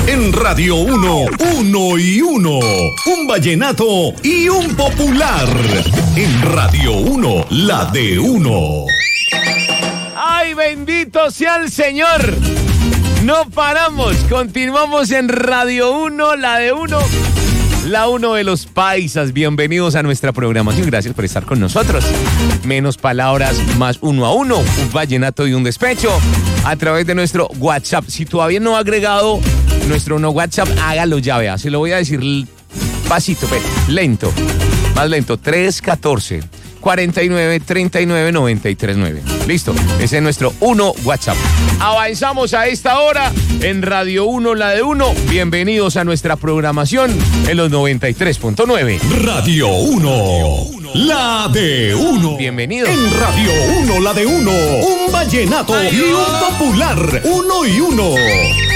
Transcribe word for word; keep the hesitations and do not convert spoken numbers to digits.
En Radio uno, uno y uno. Un vallenato y un popular. En Radio uno, la de uno. ¡Ay, bendito sea el Señor! No paramos, continuamos en Radio uno, la de uno. La uno de los paisas, bienvenidos a nuestra programación, gracias por estar con nosotros. Menos palabras, más uno a uno, un vallenato y un despecho a través de nuestro WhatsApp. Si todavía no ha agregado nuestro no WhatsApp, hágalo ya, vea, se lo voy a decir pasito, pero lento, más lento, tres uno cuatro, cuarenta y nueve, treinta y nueve, noventa y tres nueve. Listo, ese es nuestro uno WhatsApp. Avanzamos a esta hora en Radio uno, la de uno. Bienvenidos a nuestra programación en los noventa y tres punto nueve. Radio uno, la de uno. Bienvenidos. En Radio uno, la de uno. Un vallenato y un popular. Uno y uno.